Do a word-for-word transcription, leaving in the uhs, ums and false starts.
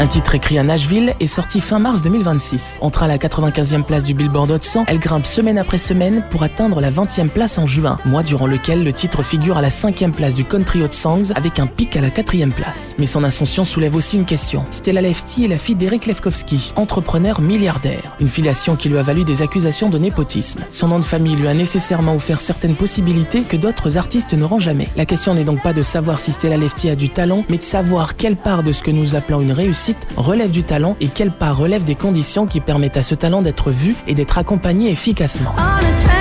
Un titre écrit à Nashville est sorti fin mars deux mille vingt-six. Entrant à la quatre-vingt-quinzième place du Billboard Hot cent, elle grimpe semaine après semaine pour atteindre la vingtième place en juin, mois durant lequel le titre figure à la cinquième place du Country Hot Songs avec un pic à la quatrième place. Mais son ascension soulève aussi une question. Stella Lefty est la fille d'Eric Lefkowski, entrepreneur milliardaire. Une filiation qui lui a valu des accusations de népotisme. Son nom de famille lui a nécessairement offert certaines possibilités que d'autres artistes n'auront jamais. La question n'est donc pas de savoir si Stella Lefty a du talent, mais de savoir quelle part de ce que nous appelons une réussite relève du talent et quelle part relève des conditions qui permettent à ce talent d'être vu et d'être accompagné efficacement.